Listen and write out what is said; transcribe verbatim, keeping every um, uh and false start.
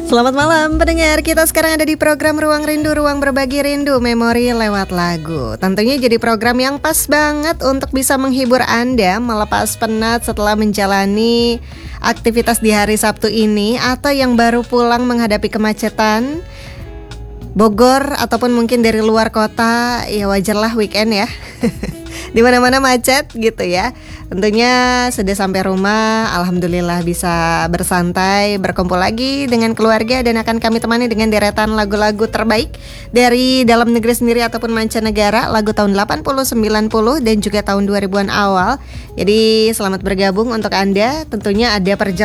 Selamat malam pendengar, kita sekarang ada di program Ruang Rindu, Ruang Berbagi Rindu, Memori lewat lagu. Tentunya jadi program yang pas banget untuk bisa menghibur Anda, melepas penat setelah menjalani aktivitas di hari Sabtu ini, atau yang baru pulang menghadapi kemacetan Bogor ataupun mungkin dari luar kota. Ya wajarlah weekend ya. Di mana-mana macet gitu ya. Tentunya sudah sampai rumah, alhamdulillah bisa bersantai, berkumpul lagi dengan keluarga, dan akan kami temani dengan deretan lagu-lagu terbaik dari dalam negeri sendiri ataupun mancanegara, lagu tahun delapan puluh, sembilan puluh dan juga tahun dua ribuan awal. Jadi selamat bergabung untuk Anda. Tentunya ada perjalanan